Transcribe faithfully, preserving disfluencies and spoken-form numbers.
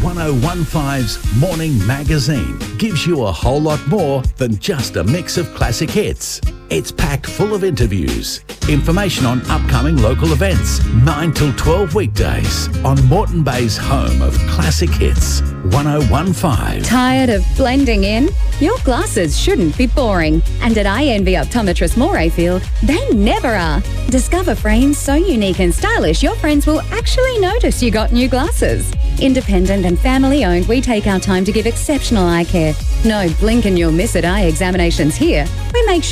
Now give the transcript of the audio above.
one oh one five's Morning Magazine gives you a whole lot more than just a mix of classic hits. It's packed full of interviews, information on upcoming local events, nine till twelve weekdays on Moreton Bay's home of classic hits, one oh one five. Tired of blending in? Your glasses shouldn't be boring. And at I Envy Optometrist Morayfield, they never are. Discover frames so unique and stylish your friends will actually notice you got new glasses. Independent and family owned, we take our time to give exceptional eye care. No blink and you'll miss it eye examinations here. We make sure